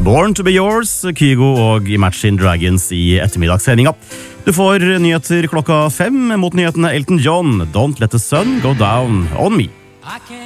Born to be yours, Kygo og Imagine Dragons i ettermiddagssendinga. Du får nyheter klokka 5, mot nyhetene Elton John, Don't let the sun go down on me.